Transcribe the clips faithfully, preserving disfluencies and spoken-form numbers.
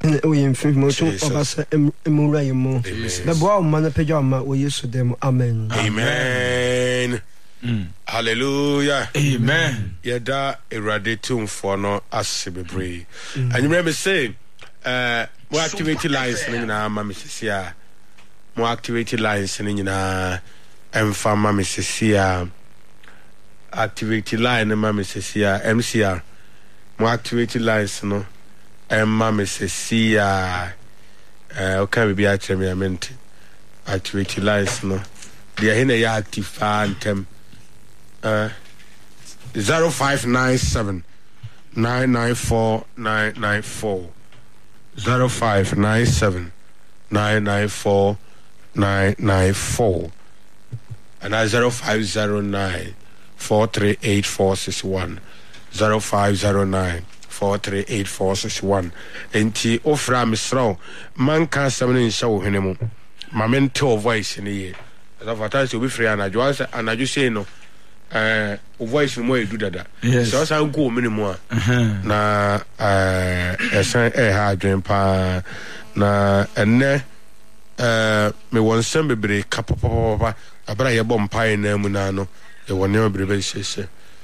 we in film moto obasa emura yemo the boy man pejama we yesu dem amen amen hallelujah amen yeda erade tumfo no asebebre anyimre me say eh mo activate lines ni na ma me sisia mo activate lines ni na emfa ma me sisia activate line ma me sisia M C R mo activate lines no emma me sisia eh o kan bi a chere me ament activate lines no dia hina ya active antem uh zero five nine seven nine nine four nine nine four zero five nine seven nine nine four nine nine four and I zero five zero nine four three eight four six one zero five zero nine four three eight four six one enti ofra misro man kan samne nsha wo hene mu ma mente o voice ni ye as of attach to be free anaju as anaju say no eh o voice mo edu dada so san go minimum a na eh esan eh ha adwen pa na enne eh me won sem bebre kapapapa abra ye bom pai na mu na no e won ne bebre be hyehyɛ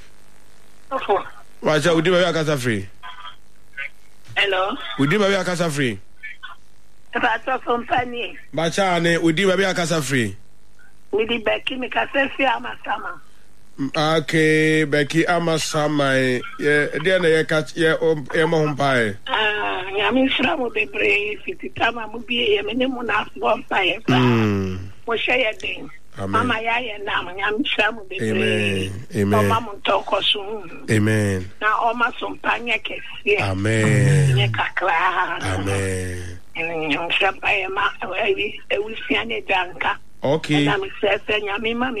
ofo wa ja udi ba akasa free hello udi ba akasa free ba to company ba cha ne udi ba akasa free udi Becky me kasa free amasama okay Becky amasama ye dia na ye ka ye e mo hompai ah ya mi fra mo bebre fiti kama mo bi ye me ne mo na so pai pa mo share den mama ya ye na mo ya mi fra mo bebre amen amen mama mo to ko so amen na o ma so panya kesi amen ye kakra amen en fra pai ma e wi siane danka okay na mi se se nya mi ma mi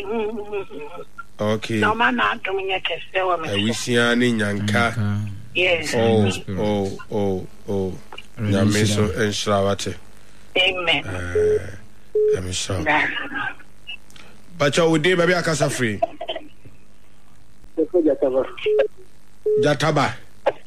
okay no man na dum nye kese wa me e wisiani nyanka yes oh oh oh oh nyame so enshrawate amen eh I'm sure bacha udi baby akasa free jataba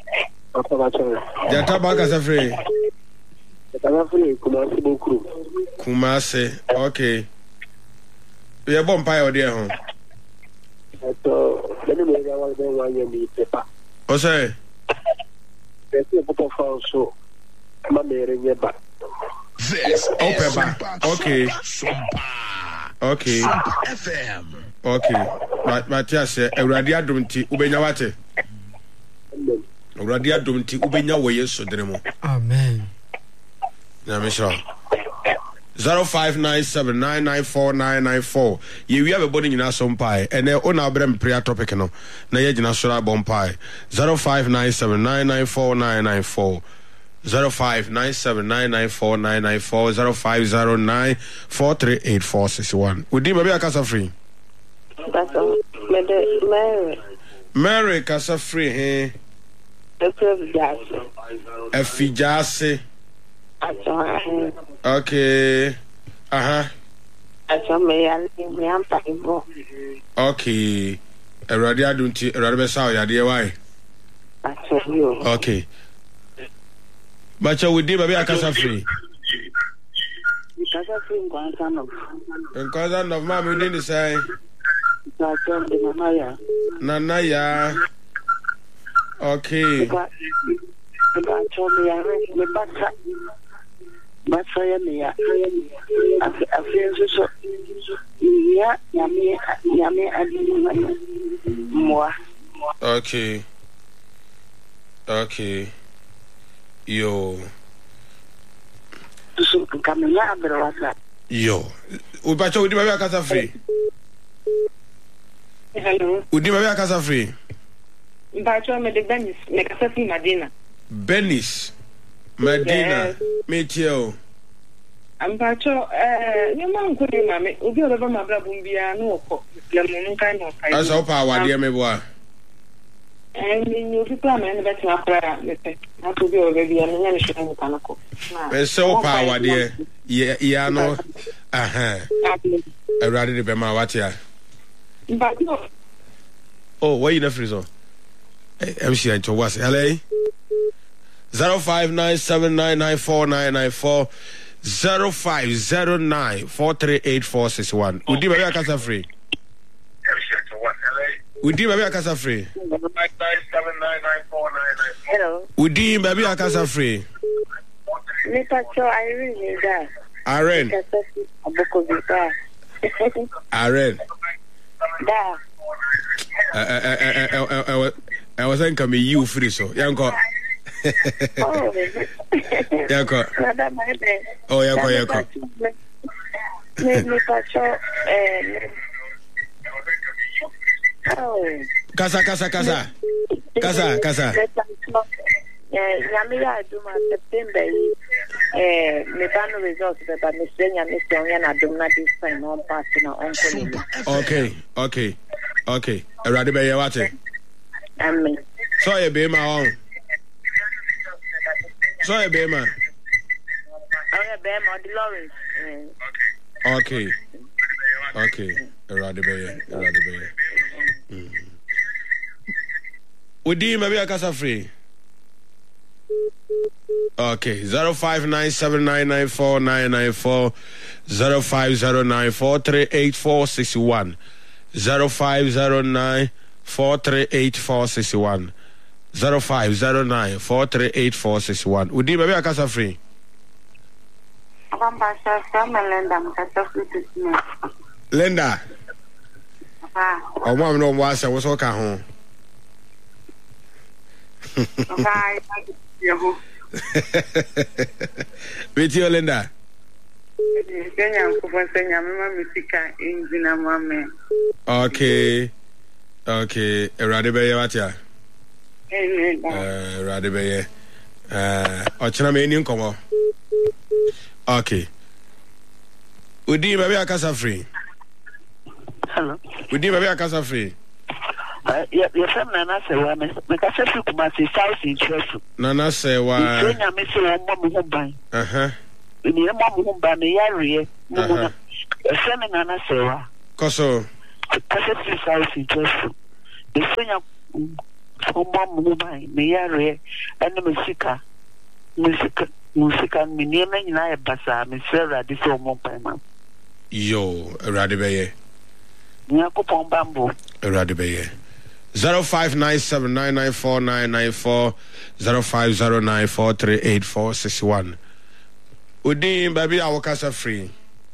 jataba akasa free jataba free kumasi bokuru kumase okay ye bom pa ode ho eto bene me ya wale ben wanye mi pepa o say ese popo falso ma mere nyeba this oh pepa okay okay F M okay but but ya say Awurade adom ti ubenya wate Awurade adom ti ubenya wo Yesu dere mo amen na me sure zero five nine seven nine nine four nine nine four ye wi abebo ni nyina so mpai ene ona obrem prayer topic no na ye gina sora bompai zero five nine seven nine nine four nine nine four zero five nine seven nine nine four nine nine four zero five zero nine four three eight four six one udi baby akasa free that's all me de Mary Mary kasa free he efijase efijase aso okay aha aso me ya me ampa ibo okay Awurade adunti Awurade be saw ya de why aso yo okay bacha udi baby akasa free kasa free kwanza no kwanza no mama udi ni say aso de mama ya nana ya okay ba ba cho me ya me bata bata ya me ya afi afi so ya ya me ya me adi moi okay okay yo so kamenya abrawasa yo ubacho udi baby akasa free hello udi baby akasa free bacho me de Benis me kasa fi Madina Benis Medina metio ampacho eh ni ma nkuri ma me obi o ba ma bra bum bia na okọ le mu nka na okai asa opa awade me boa eh ni ni obi pa me na beti akra me pe na to bi o be bia na nya shira nka na ko na esa opa awade ye ya no aha Awurade de be ma wate a bacho oh why you na free so M C N to was L A zero five nine seven nine nine four nine nine four zero five zero nine four three eight four six one. Udi baby akasa free. Udi baby akasa free. Hello. Udi baby akasa free. Mister Cho, Irene is there. Aren. Aren. Da. Eh eh eh eh eh I was saying come you free so. Yanko. Oh. Yanko. Oh, yanko yanko. Mister Cho, eh Oh. Kasa kasa kasa. Kasa kasa. Eh, Yamia Duma September. Eh, me ban results, but Miss Benya, Miss Yana Duma this time on passing on. Okay, okay, okay. I ready by your water. Amen. So you be my own. So you be my. Oh, yeah, Bam or the Lawrence. Okay, okay. I ready by you. I ready by you. Would you maybe a casa free? Okay, zero five nine seven nine nine four nine nine four zero five zero nine four three eight four six one zero five zero nine four three eight four six one zero five zero nine four three eight four six one. Would you maybe a casa free? Linda. Oh, mom, no was I was okay home. With you, Linda. Okay, okay. Ready by you, Uh, ready by you. Uh, Ochina me ni nkomo. Okay. Udi baby akasa free. Hello. Udi baby akasa free. Uh, yeah, your friend Nana say wa me me ka se fi kuma se south in Trefu. Nana say wa. Kenya me se o mo mo ban. Uh-huh. Ni e mo mo ban me yare mo mo na. Your friend Nana say wa. Koso. Ka se fi south in Trefu. The Kenya o mo mo ban me yare ene me sika. Me sika musika me ni me nyina e basa me se radi so mo pan ma. Yo, ready by you. Ni akopon bambo. Ready by you. Zero five nine seven nine nine four nine nine four zero five zero nine four three eight four six one. Udin, baby, our casa free.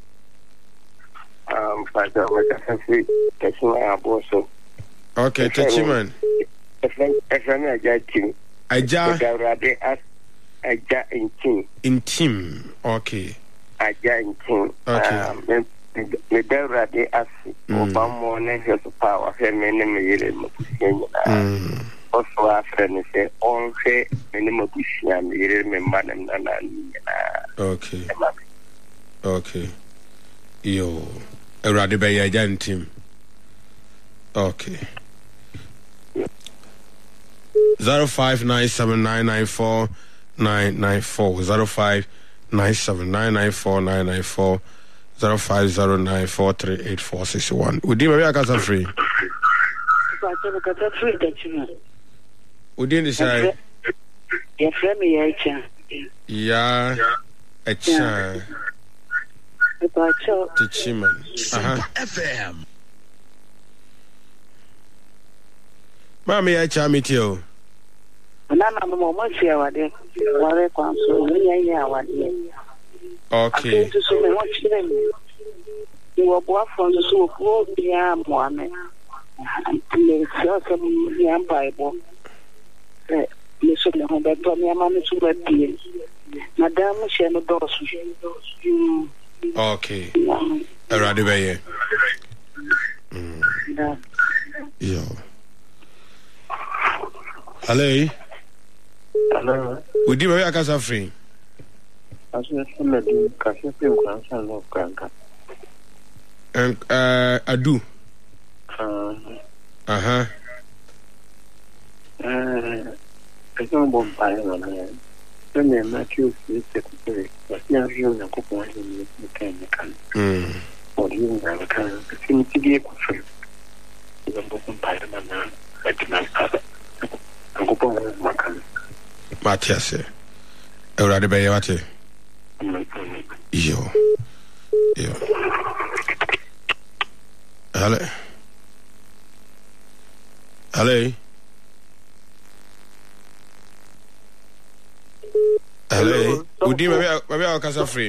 Um, Father, my casa free. Touching my abortion. Okay, touch him, man. If I'm a judge, I ja. I ja in team. In team, okay. I ja in team. Okay. Me dera de asi Obama ne has power he me ne me yire mo kusinya also after ne say on he me mo kusinya me yire me manam na na na. Okay, okay. Yo erade be ya jantim. Okay. Zero five nine seven nine nine four nine nine four zero five nine seven nine nine four nine nine four zero five zero nine four three eight four six one. Would you maybe I got free? Would you decide? Your friend, yeah, yeah, a chan. To Chiman. Uh huh. F M. Mammy, I charm it you. Nana, no more here, what they are what okay. You were born from the soul of the arm, Mohammed. The Empire. Miss Homer, Tommy, Mamma, to be Madame Shannon Dawson. Okay. A radibay. Yo. Hello. Hello. Would you a casa free? And uh, I do. Uh huh. Uh, I don't want by one. Then they make you feel secretary, but now you're not going to mechanical. Hmm. Or you never can. It seems to be a question. You don't want by the man. I did not have it. I'm going to Matias. Eurade be yawate. Yo. Yo. Hello. Hello. Hello. Udi maybe maybe I'll cast free.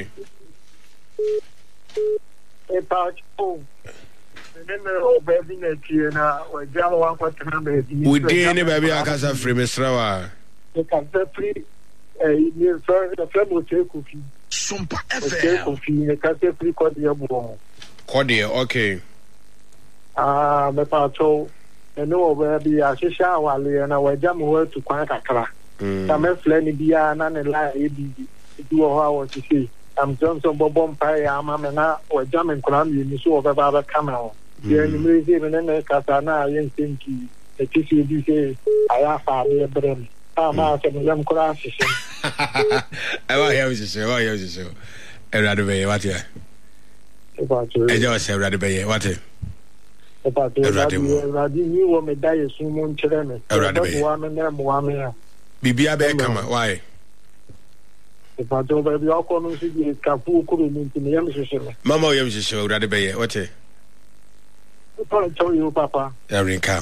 E pa o. Then o baby na tie na o jam one quarter na baby. Udi ni baby I'll cast free Mister Wa. E cast free eh ni so the friend will take coffee. Sumpa F Take M. coffee e cast free code ya bo. Code okay. Ah, me pa to. E no baby a shisha wale na o jam wo tu kwan kakra. Na me fle ni bia na ne la e bi du ho a wo ti am Johnson bobom pa ya ma me na o jam nkran yi ni so o ba ba camera. Ye ni me ze me na ka sa na yen tinki e ti si di se aya fa le brem. Ah ma se me jam kura si se. I want hear you say, I want hear you say. Erade be what here? E ba to. E just say erade be what here? E ba to. Erade ni wo me da yesu mo nkyere me. Erade be. Wa me na mo wa me ya. Bibia be kama why? If I don't baby, I'll call you see Kapu Kuru in the Yamshin. Mama Yamshi show rather be what eh? I'll tell you, Papa. Every cow.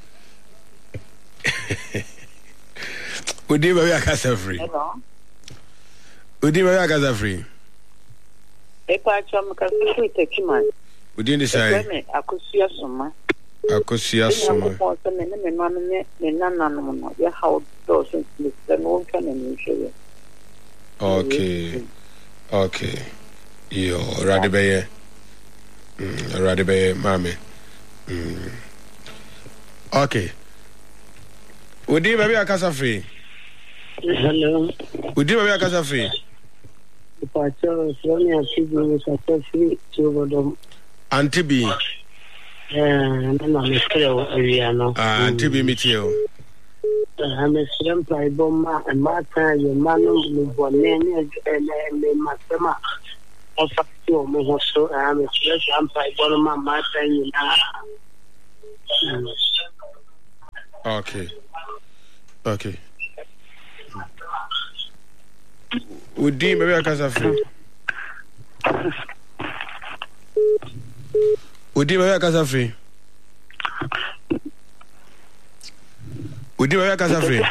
Would you be a casa free? Would you be a casa free? A patch of Macassi take him out. Would you decide? I could see a summer. I could see us some. And one none, your house doors and then one can usually. Okay. Okay. Yo, rather be mm, rather be mommy. Mm. Okay. Would you be a casa free? Hello. Would you be a casa free? If I tell Sonia to be successfully to them. Auntie B. Yeah, I'm a skill area now. Ah, Auntie B, meet you. I'm a shrimp by Bomba and Martha, your man, one name, and my stomach. Also, so I'm a shrimp by Bomba, Martha, you know. Okay. Okay. Would you maybe a casa free? Would you maybe a casa free? Would you maybe a casa free?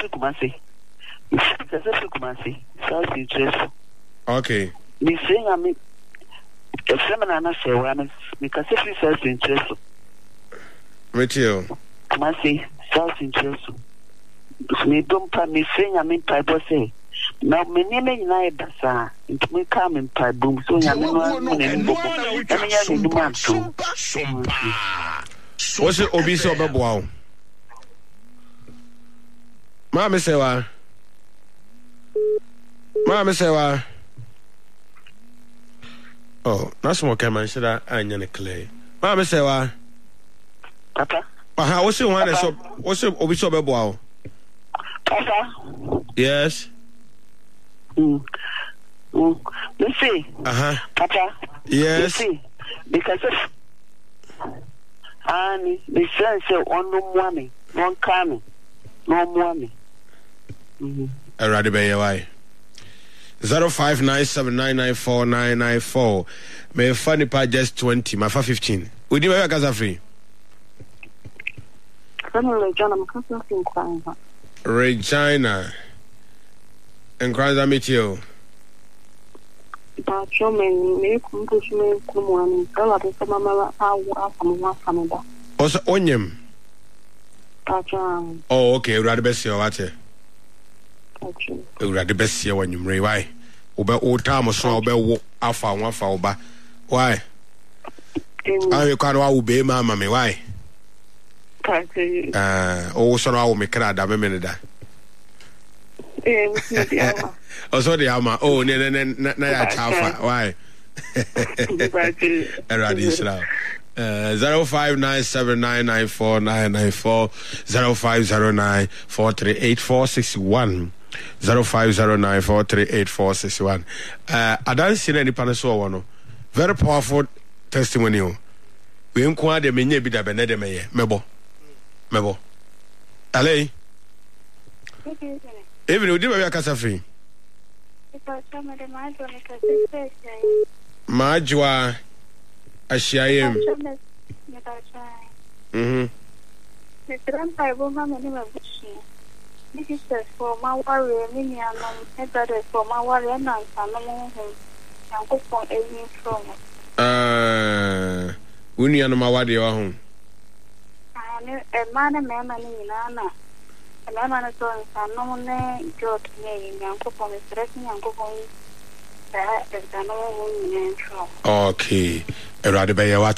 Okay. Me saying I mean the seminar say one because if you self interest. Meet you. Kumasi self interest. Me don't pa me saying I mean Bible say. Now me name is na basa. It me come in Bible so ya me no no What's it obi so be boa? Ma me say wa. Ma me say wa. Oh, that's more can man should I anya ne clay. Ma me say wa. Papa. Aha, what's it one so what's it obi so be boa? Papa. Yes. Mm. Mm. You see. Uh-huh. Papa. Yes. You see. Because of and the sense of one no money, one coming, no money. Mm-hmm. I rather be why. Zero five nine seven nine nine four nine nine four. May funny part just twenty, my five fifteen. Would you ever casa free? Regina. And cries I meet you. Also, onion. Oh, okay. Rather best you what? Rather best you when you marry. Why? Oba old time or so, oba alpha one for oba. Why? I you can't obey mamma me. Why? Uh, oh, so I will make a damn minute. Oh, so the ama. Oh, no, no, no, no, no, why? Uh, zero five nine seven nine nine four nine nine four zero five zero nine four three eight four six one zero five zero nine four three eight four six one. Uh, I don't see any panaso one. Very powerful testimony. We inquire the many bit of another may mebo mebo. Ale. Even udi ba akasa free. Majwa Ashiayem. Mhm. The grandpa will have any of this is for my warrior, many are not better for my warrior, and I'm and go for a from. Uh, Union of Mawadi or home. I know a man and man in Anna. A man is on some name, George May, and go for Miss Dressing and go for that is the no from. Okay, a rather by your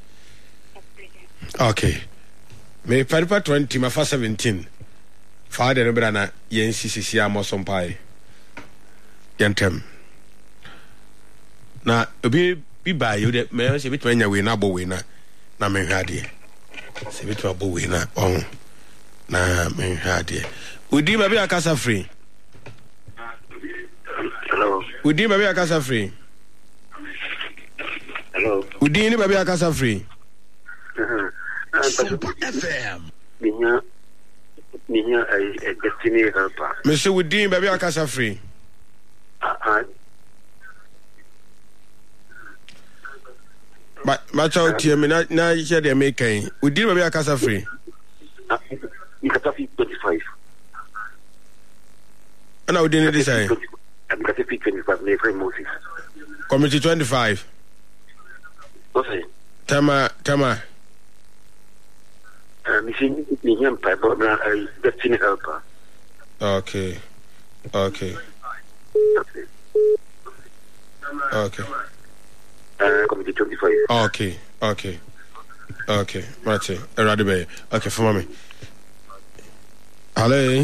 okay. Me paripa twenty ma fa seventeen. Father no brana yen sisi amosom pai. Yentem. Na obi bi ba you de me se bitwa nya we na bo we na na me hwade. Se bitwa bo we na on. Na me hwade. Udi ba bi akasa free. Hello. Udi ba bi akasa free. Hello. Udi ni ba bi akasa free. Super F M. Minya, minya a destiny helper. Mister Woodin, baby, I can't free. Ah, but but out here, me na na share the making. Woodin, baby, I can't free. You can take twenty-five. And I would need this. I'm going to take twenty-five. Me friend Moses. Committee twenty-five. Okay. Tama, Tama. Missing me him by a destiny helper. Okay. Okay. Okay. Okay. Uh, committee twenty-five. Okay. Okay. Okay. Mate. Erade bay. Okay, for mommy. Hello.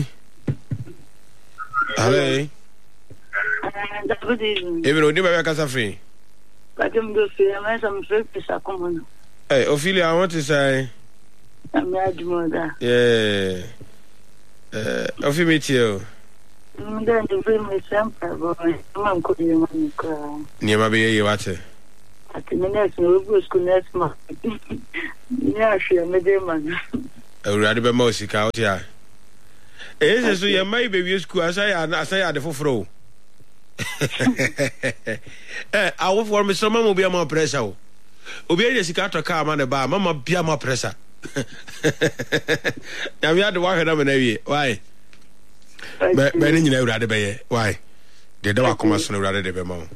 Hello. Good evening. Even Odi baby akasa free. But I'm going to say I'm free to come. Hey, Ophelia, I want to say I'm mad mother. yeah. Uh, Ophelia meet you. I'm going to bring my sample, boy. I'm going to cry. Near my baby, what? At the next, we'll go to next month. Yeah, she made them man. I would rather be music out here. Eh, so you may be school as I and as I had the fro. Eh, I will for me some will be more pressure. Obey the cicato car man the bar, Mamma be more pressure. Now we had to walk them in a why? Benny, you know, rather be why? They don't come as soon rather than be more.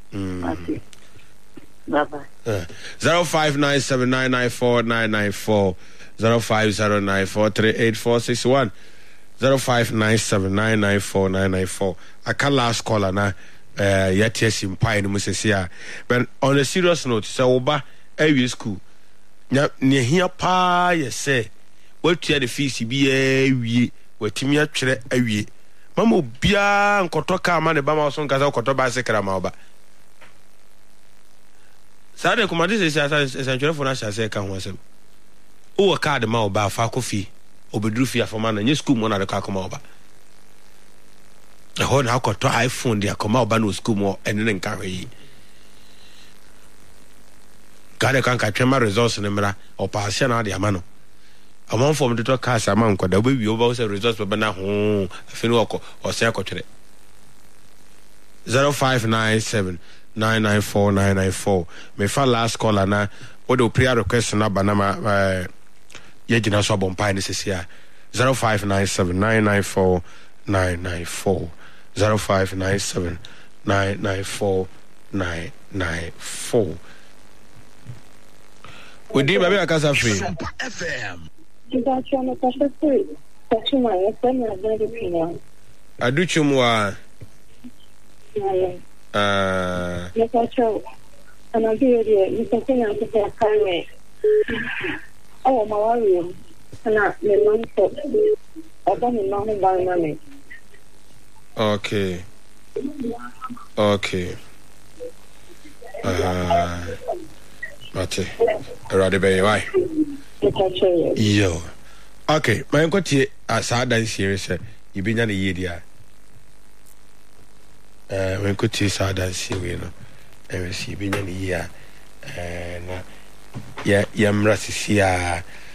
Bye bye. Zero five nine seven nine nine four nine nine four zero five zero nine four three eight four six one zero five nine seven nine nine four nine nine four. I can last caller na uh yet yes in pine musesia. But on a serious note, so oba every school. Nya near here pa yes say what you the fees be a we what timia chere awie. Mama bia nkoto ka ma ne ba ma so nkaza nkoto ba sekra ma oba. Sade komande se sia essential for na say ka ho asem. O card ma oba fa kofi obedru fi afoma na nye school mo na de ka koma oba. E ho na akoto iPhone dia koma oba no school mo ene ne nka hwe. Gade kan ka twema results ne mra o pass na de ama no. Among from the talk cast amount kwa da we over say results be na ho afini wako o say akotwere. zero five nine seven nine nine four nine nine four. Me fa last caller na what the prayer request na banama uh ye gina so bompa ni sesia zero five nine seven nine nine four nine nine four zero five nine seven nine nine four nine nine four. We did baby akasa free. Super F M. Aduchumwa uh and I'll be here. You can say I'm going to carry. Oh, my worry. And I mean, I don't know about money. okay. Okay. Uh Mate. Erade be why? Yo. Okay, my kwati asa dan series you be na the year dia. Eh, when kwati sa dan series no. E we si be na the year. Eh na ya ya mra sisia